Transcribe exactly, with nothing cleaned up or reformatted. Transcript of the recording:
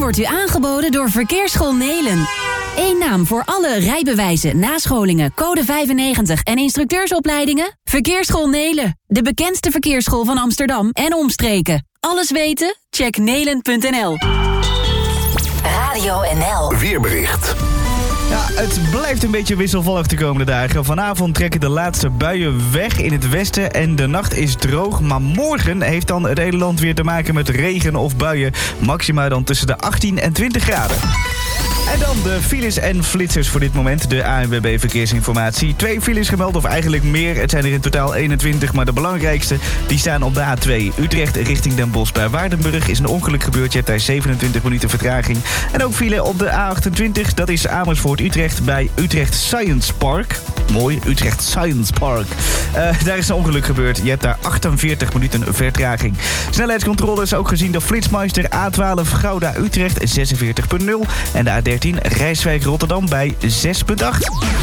wordt u aangeboden door Verkeersschool Nelen. Eén naam voor alle rijbewijzen, nascholingen, code vijfennegentig en instructeursopleidingen? Verkeersschool Nelen, de bekendste verkeersschool van Amsterdam en omstreken. Alles weten? Check nelen punt n l. Radio N L. Weerbericht. Ja, het blijft een beetje wisselvallig de komende dagen. Vanavond trekken de laatste buien weg in het westen en de nacht is droog. Maar morgen heeft dan het hele land weer te maken met regen of buien. Maxima dan tussen de achttien en twintig graden. En dan de files en flitsers voor dit moment. De A N W B Verkeersinformatie. Twee files gemeld, of eigenlijk meer. Het zijn er in totaal eenentwintig, maar de belangrijkste die staan op de A twee. Utrecht richting Den Bosch. Bij Waardenburg is een ongeluk gebeurd. Je hebt daar zevenentwintig minuten vertraging. En ook file op de A achtentwintig. Dat is Amersfoort-Utrecht bij Utrecht Science Park. Mooi, Utrecht Science Park. Uh, daar is een ongeluk gebeurd. Je hebt daar achtenveertig minuten vertraging. Snelheidscontroles ook gezien door Flitsmeister. A twaalf Gouda-Utrecht zesenveertig komma nul. En de A dertien Rijswijk-Rotterdam bij zes komma acht.